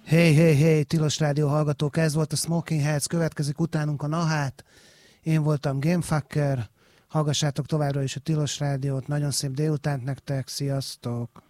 Hey, Tilos Rádió hallgatók, ez volt a Smoking Heads, következik utánunk a Nahát. Én voltam Gamefucker, hallgassátok továbbra is a Tilos Rádiót, nagyon szép délutánt nektek, sziasztok!